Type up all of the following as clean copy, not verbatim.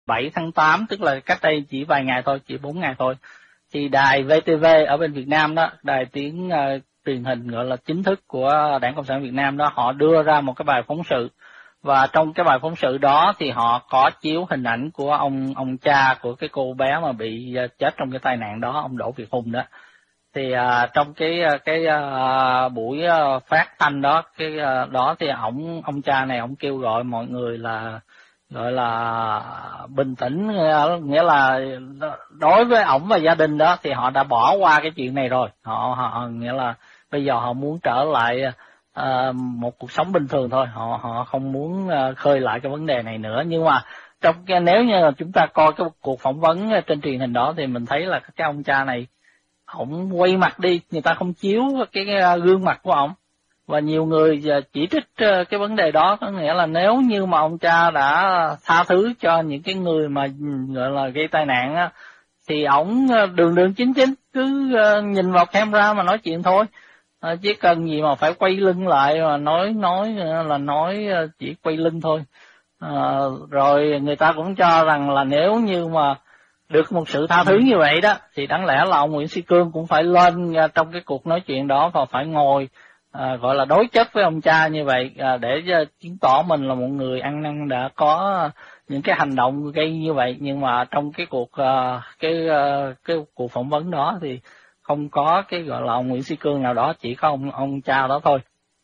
7 tháng 8, tức là cách đây chỉ vài ngày thôi, chỉ 4 ngày thôi, thì đài VTV ở bên Việt Nam đó, đài tiếng truyền hình gọi là chính thức của Đảng Cộng sản Việt Nam đó, họ đưa ra một cái bài phóng sự. Và trong cái bài phóng sự đó thì họ có chiếu hình ảnh của ông cha của cái cô bé mà bị chết trong cái tai nạn đó, ông Đỗ Việt Hùng đó. Thì trong cái buổi phát thanh đó, đó thì ông cha này ông kêu gọi mọi người là gọi là bình tĩnh, nghĩa là đối với ổng và gia đình đó thì họ đã bỏ qua cái chuyện này rồi, họ nghĩa là bây giờ họ muốn trở lại một cuộc sống bình thường thôi, họ không muốn khơi lại cái vấn đề này nữa. Nhưng mà trong nếu như là chúng ta coi cái cuộc phỏng vấn trên truyền hình đó thì mình thấy là cái ông cha này ổng quay mặt đi, người ta không chiếu cái gương mặt của ổng, và nhiều người chỉ trích cái vấn đề đó, có nghĩa là nếu như mà ông cha đã tha thứ cho những cái người mà gọi là gây tai nạn á, thì ổng đường chính cứ nhìn vào camera mà nói chuyện thôi, chứ cần gì mà phải quay lưng lại mà nói chỉ quay lưng thôi. Rồi người ta cũng cho rằng là nếu như mà được một sự tha thứ như vậy đó thì đáng lẽ là ông Nguyễn Sĩ Cương cũng phải lên trong cái cuộc nói chuyện đó và phải ngồi gọi là đối chất với ông cha như vậy, để chứng tỏ mình là một người ăn năn đã có những cái hành động gây như vậy. Nhưng mà trong cái cuộc cái cuộc phỏng vấn đó thì không có cái gọi là ông Nguyễn Sĩ Cương nào đó, chỉ có ông cha đó thôi.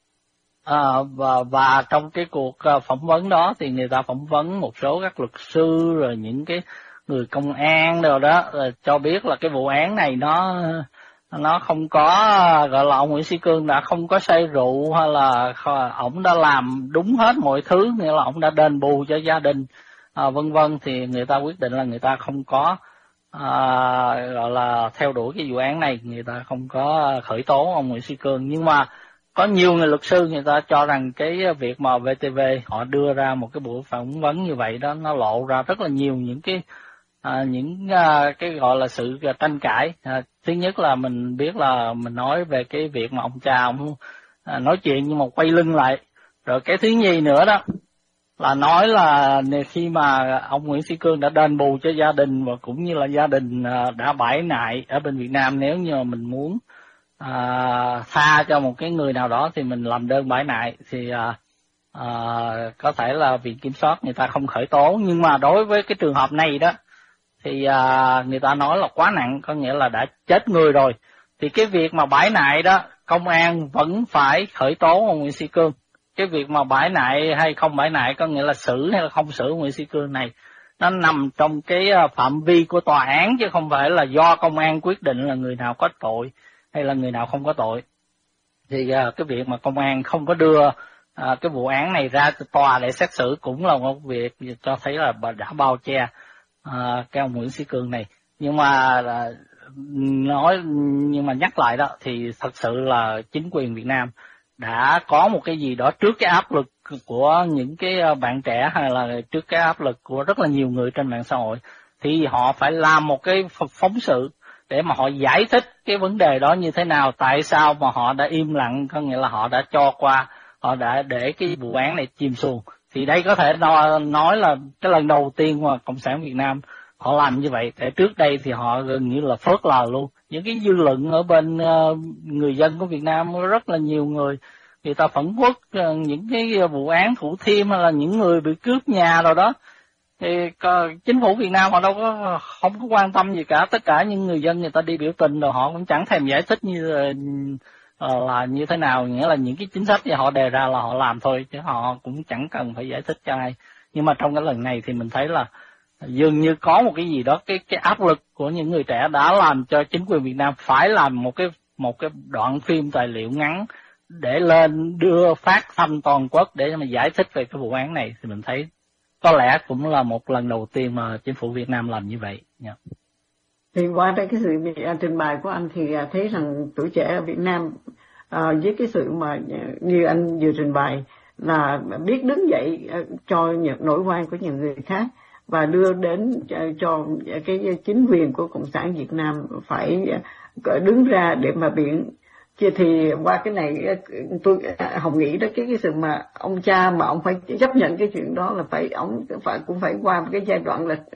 Và trong cái cuộc phỏng vấn đó thì người ta phỏng vấn một số các luật sư rồi những cái người công an rồi đó, cho biết là cái vụ án này nó không có gọi là ông Nguyễn Sĩ Cương đã không có say rượu, hay là ổng đã làm đúng hết mọi thứ, nghĩa là ổng đã đền bù cho gia đình vân vân. Thì người ta quyết định là người ta không có gọi là theo đuổi cái vụ án này, người ta không có khởi tố ông Nguyễn Sĩ Cương. Nhưng mà có nhiều người luật sư người ta cho rằng cái việc mà VTV họ đưa ra một cái buổi phỏng vấn như vậy đó, nó lộ ra rất là nhiều những cái cái gọi là sự tranh cãi. Thứ nhất là mình biết là mình nói về cái việc mà ông cha ông nói chuyện nhưng mà quay lưng lại. Rồi cái thứ nhì nữa đó là nói là khi mà ông Nguyễn Sĩ Cương đã đền bù cho gia đình và cũng như là gia đình đã bãi nại ở bên Việt Nam, nếu như mà mình muốn tha cho một cái người nào đó thì mình làm đơn bãi nại, thì có thể là viện kiểm soát người ta không khởi tố. Nhưng mà đối với cái trường hợp này đó thì người ta nói là quá nặng, có nghĩa là đã chết người rồi, thì cái việc mà bãi nại đó công an vẫn phải khởi tố ông Nguyễn Sĩ Cương. Cái việc mà bãi nại hay không bãi nại, có nghĩa là xử hay là không xử Nguyễn Sĩ Cương này, nó nằm trong cái phạm vi của tòa án, chứ không phải là do công an quyết định là người nào có tội hay là người nào không có tội. Thì cái việc mà công an không có đưa cái vụ án này ra tòa để xét xử cũng là một việc cho thấy là đã bao che cái ông Nguyễn Sĩ Cương này. Nhưng mà nhắc lại đó thì thật sự là chính quyền Việt Nam đã có một cái gì đó trước cái áp lực của những cái bạn trẻ, hay là trước cái áp lực của rất là nhiều người trên mạng xã hội, thì họ phải làm một cái phóng sự để mà họ giải thích cái vấn đề đó như thế nào, tại sao mà họ đã im lặng, có nghĩa là họ đã cho qua, họ đã để cái vụ án này chìm xuồng. Thì đây có thể nói là cái lần đầu tiên mà Cộng sản Việt Nam họ làm như vậy. Để trước đây thì họ gần như là phớt lờ luôn. Những cái dư luận ở bên người dân của Việt Nam, rất là nhiều người ta phẫn uất những cái vụ án Thủ Thiêm hay là những người bị cướp nhà rồi đó. Thì chính phủ Việt Nam họ không có quan tâm gì cả. Tất cả những người dân người ta đi biểu tình rồi họ cũng chẳng thèm giải thích là như thế nào, nghĩa là những cái chính sách thì họ đề ra là họ làm thôi, chứ họ cũng chẳng cần phải giải thích cho ai. Nhưng mà trong cái lần này thì mình thấy là dường như có một cái gì đó, cái áp lực của những người trẻ đã làm cho chính quyền Việt Nam phải làm một cái đoạn phim tài liệu ngắn để lên đưa phát thanh toàn quốc để mà giải thích về cái vụ án này. Thì mình thấy có lẽ cũng là một lần đầu tiên mà chính phủ Việt Nam làm như vậy. Yeah. Thì qua cái sự trình bày của anh thì thấy rằng tuổi trẻ ở Việt Nam với cái sự mà như anh vừa trình bày là biết đứng dậy cho nỗi oan của những người khác và đưa đến cho cái chính quyền của Cộng sản Việt Nam phải đứng ra để mà biện. Thì qua cái này tôi Hồng nghĩ đó, cái sự mà ông cha mà ông phải chấp nhận cái chuyện đó là ông cũng phải qua một cái giai đoạn là